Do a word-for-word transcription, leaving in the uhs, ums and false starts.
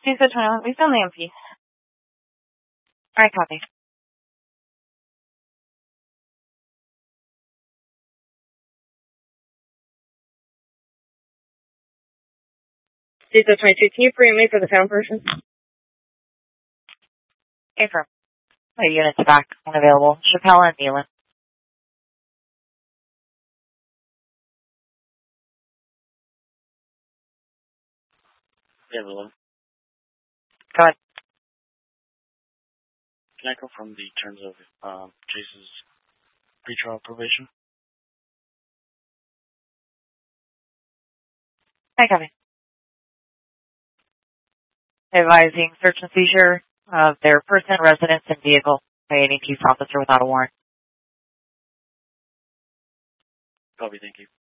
Cesar twenty-one, we found the M P. Alright, copy. Cesar twenty-two, can you frame me for the found person? Affirm. My units back unavailable. Chappelle and Nealon. Yeah, Willem. Go ahead. Can I confirm the terms of um, Chase's pretrial probation? Hi, copy. Advising search and seizure of their person, residence, and vehicle by any peace officer without a warrant. Copy, thank you.